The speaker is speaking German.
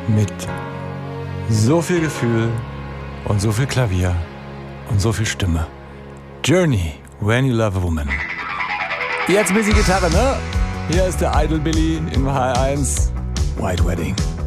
mit so viel Gefühl und so viel Klavier und so viel Stimme. Journey, When You Love a Woman. Jetzt ein bisschen Gitarre, ne? Hier ist der Idol Billy in HR1 White Wedding.